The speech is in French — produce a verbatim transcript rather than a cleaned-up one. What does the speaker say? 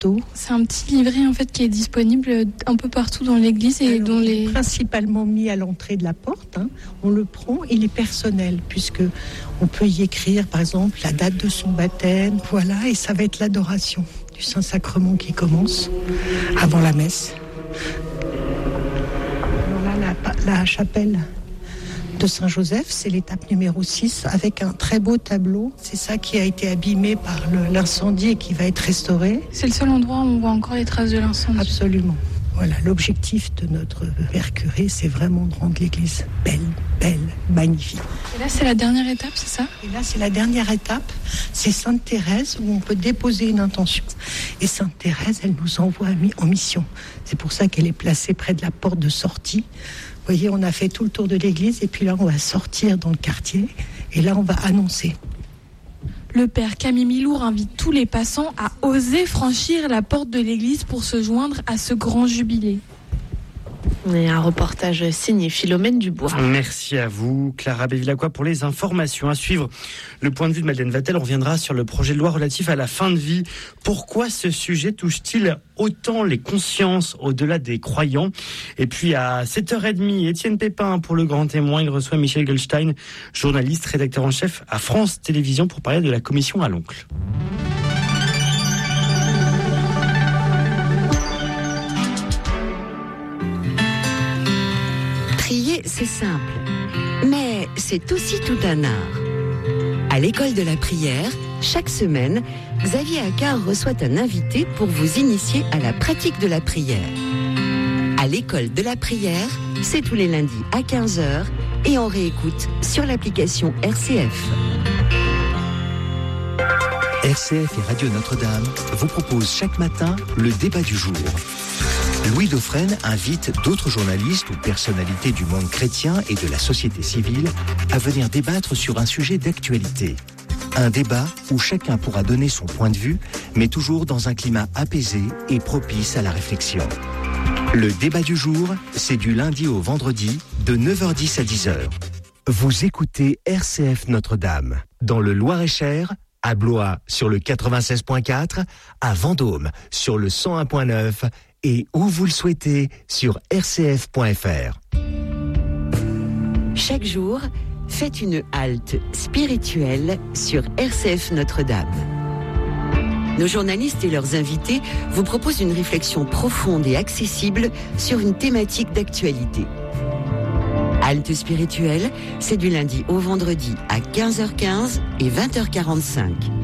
photos. C'est un petit livret en fait qui est disponible un peu partout dans l'église et Alors, dont les... principalement mis à l'entrée de la porte. Hein. On le prend, il est personnel puisque on peut y écrire par exemple la date de son baptême. Voilà, et ça va être l'adoration du Saint-Sacrement qui commence avant la messe. Alors là, la, la chapelle de Saint-Joseph, c'est l'étape numéro six avec un très beau tableau. C'est ça qui a été abîmé par le, l'incendie et qui va être restauré. C'est le seul endroit où on voit encore les traces de l'incendie. Absolument. Voilà, l'objectif de notre père curé, c'est vraiment de rendre l'église belle, belle, magnifique. Et là, c'est la dernière étape, c'est ça ? Et là, c'est la dernière étape. C'est Sainte Thérèse où on peut déposer une intention. Et Sainte Thérèse, elle nous envoie en mission. C'est pour ça qu'elle est placée près de la porte de sortie. Vous voyez, on a fait tout le tour de l'église et puis là, on va sortir dans le quartier et là, on va annoncer. Le père Camille Milour invite tous les passants à oser franchir la porte de l'église pour se joindre à ce grand jubilé. Et un reportage signé Philomène Dubois. Merci à vous, Clara Bevilacqua, pour les informations. À suivre, le point de vue de Madeleine Vatel. On reviendra sur le projet de loi relatif à la fin de vie. Pourquoi ce sujet touche-t-il autant les consciences au-delà des croyants? Et puis à sept heures trente, Étienne Pépin pour Le Grand Témoin. Il reçoit Michel Goldstein, journaliste, rédacteur en chef à France Télévisions, pour parler de la commission à l'oncle. C'est simple, mais c'est aussi tout un art. À l'école de la prière, chaque semaine, Xavier Accard reçoit un invité pour vous initier à la pratique de la prière. À l'école de la prière, c'est tous les lundis à quinze heures et on réécoute sur l'application R C F. R C F et Radio Notre-Dame vous proposent chaque matin le débat du jour. Louis Dauphren invite d'autres journalistes ou personnalités du monde chrétien et de la société civile à venir débattre sur un sujet d'actualité. Un débat où chacun pourra donner son point de vue, mais toujours dans un climat apaisé et propice à la réflexion. Le débat du jour, c'est du lundi au vendredi, de neuf heures dix à dix heures. Vous écoutez R C F Notre-Dame, dans le Loir-et-Cher, à Blois sur le quatre-vingt-seize virgule quatre, à Vendôme sur le cent un virgule neuf et où vous le souhaitez sur r c f point f r. Chaque jour, faites une halte spirituelle sur R C F Notre-Dame. Nos journalistes et leurs invités vous proposent une réflexion profonde et accessible sur une thématique d'actualité. Halte spirituelle, c'est du lundi au vendredi à quinze heures quinze et vingt heures quarante-cinq.